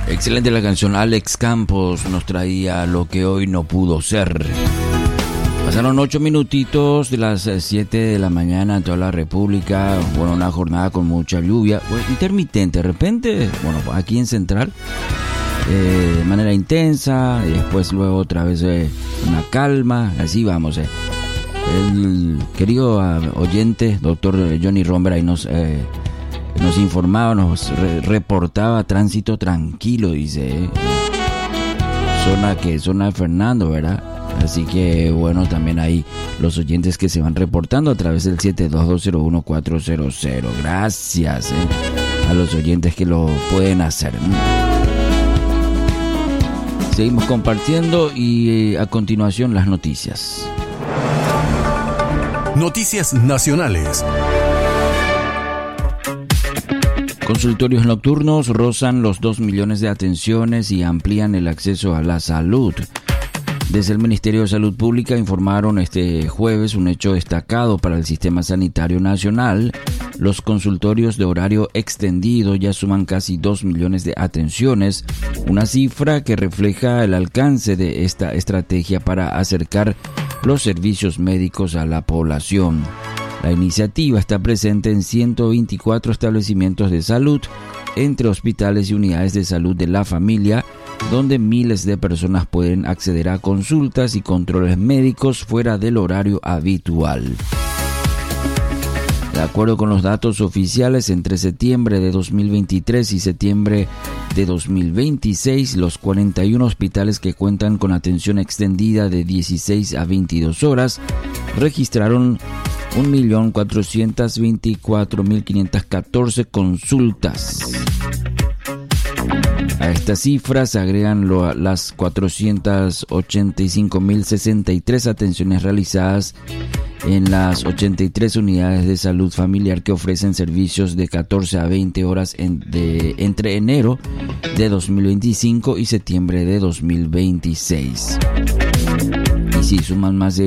Excelente la canción. Alex Campos nos traía Lo que hoy no pudo ser. Pasaron 8 minutitos de las 7 de la mañana en toda la República. Bueno, una jornada con mucha lluvia, intermitente. De repente, bueno, aquí en Central, de manera intensa, y después luego otra vez una calma. Así vamos. El querido oyente, doctor Johnny Romber, ahí nos informaba, nos reportaba tránsito tranquilo, dice. Zona de Fernando, ¿verdad? Así que bueno, también hay los oyentes que se van reportando a través del 72201-400. Gracias a los oyentes que lo pueden hacer. Seguimos compartiendo y a continuación las noticias. Noticias nacionales. Consultorios nocturnos rozan los 2 millones de atenciones y amplían el acceso a la salud. Desde el Ministerio de Salud Pública informaron este jueves un hecho destacado para el sistema sanitario nacional. Los consultorios de horario extendido ya suman casi 2 millones de atenciones, una cifra que refleja el alcance de esta estrategia para acercar los servicios médicos a la población. La iniciativa está presente en 124 establecimientos de salud, entre hospitales y unidades de salud de la familia, donde miles de personas pueden acceder a consultas y controles médicos fuera del horario habitual. De acuerdo con los datos oficiales, entre septiembre de 2023 y septiembre de 2026, los 41 hospitales que cuentan con atención extendida de 16 a 22 horas registraron 1.424.514 consultas. A estas cifras se agregan las 485.063 atenciones realizadas en las 83 unidades de salud familiar que ofrecen servicios de 14 a 20 horas entre enero de 2025 y septiembre de 2026. Y si suman más de